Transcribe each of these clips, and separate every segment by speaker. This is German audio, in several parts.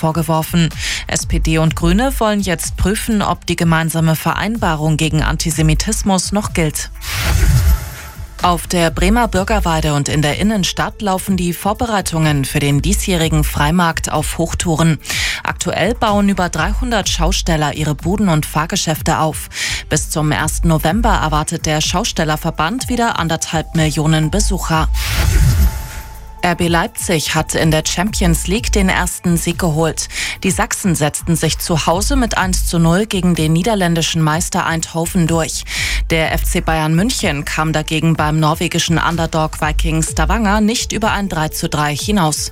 Speaker 1: vorgeworfen. SPD und Grüne wollen jetzt prüfen, ob die gemeinsame Vereinbarung gegen Antisemitismus noch gilt. Auf der Bremer Bürgerweide und in der Innenstadt laufen die Vorbereitungen für den diesjährigen Freimarkt auf Hochtouren. Aktuell bauen über 300 Schausteller ihre Buden und Fahrgeschäfte auf. Bis zum 1. November erwartet der Schaustellerverband wieder 1,5 Millionen Besucher. RB Leipzig hat in der Champions League den ersten Sieg geholt. Die Sachsen setzten sich zu Hause mit 1:0 gegen den niederländischen Meister Eindhoven durch. Der FC Bayern München kam dagegen beim norwegischen Underdog Viking Stavanger nicht über ein 3:3 hinaus.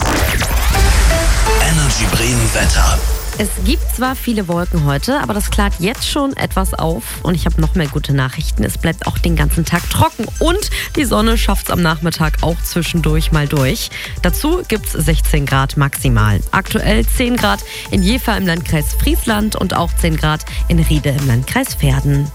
Speaker 2: Energy Bremen Wetter.
Speaker 3: Es gibt zwar viele Wolken heute, aber das klart jetzt schon etwas auf. Und ich habe noch mehr gute Nachrichten. Es bleibt auch den ganzen Tag trocken und die Sonne schafft es am Nachmittag auch zwischendurch mal durch. Dazu gibt es 16 Grad maximal. Aktuell 10 Grad in Jever im Landkreis Friesland und auch 10 Grad in Riede im Landkreis Verden.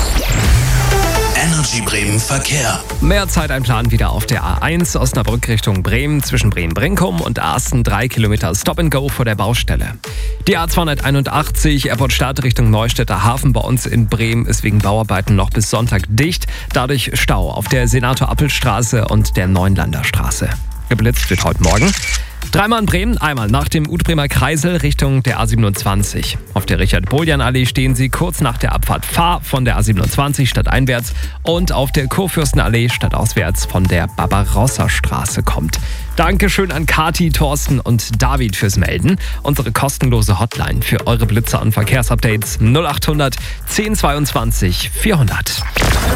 Speaker 2: Energy Bremen Verkehr.
Speaker 4: Mehr Zeiteinplan wieder auf der A1 Osnabrück Richtung Bremen zwischen Bremen-Brinkum und Asten 3 Kilometer Stop and Go vor der Baustelle. Die A281 Airport Start Richtung Neustädter Hafen bei uns in Bremen ist wegen Bauarbeiten noch bis Sonntag dicht. Dadurch Stau auf der Senator-Appel-Straße und der Neunlander Straße. Geblitzt wird heute Morgen. Dreimal in Bremen, einmal nach dem Utbremer Kreisel Richtung der A27. Auf der Richard-Boljan-Allee stehen Sie kurz nach der Abfahrt Fahr von der A27 stadteinwärts und auf der Kurfürstenallee stadtauswärts von der Barbarossa-Straße kommt. Dankeschön an Kati, Thorsten und David fürs Melden. Unsere kostenlose Hotline für eure Blitzer und Verkehrsupdates 0800 1022 400.